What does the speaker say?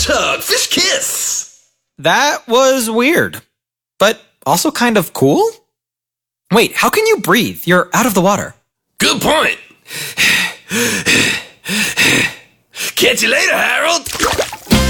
Fish hug, fish kiss. That was weird, but also kind of cool. Wait, how can you breathe? You're out of the water. Good point. Catch you later, Harold.